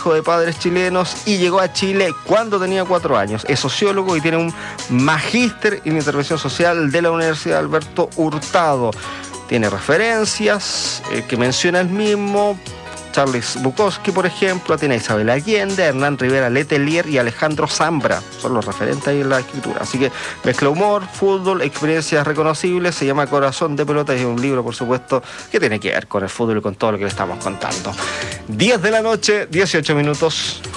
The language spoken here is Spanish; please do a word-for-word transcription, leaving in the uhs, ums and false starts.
hijo de padres chilenos y llegó a Chile cuando tenía cuatro años. Es sociólogo y tiene un magíster en intervención social de la Universidad Alberto Hurtado. Tiene referencias eh, que menciona él mismo. Charles Bukowski, por ejemplo, tiene a Isabel Allende, Hernán Rivera Letelier y Alejandro Zambra. Son los referentes ahí en la escritura. Así que mezcla humor, fútbol, experiencias reconocibles. Se llama Corazón de Pelota y es un libro, por supuesto, que tiene que ver con el fútbol y con todo lo que le estamos contando. diez de la noche, dieciocho minutos.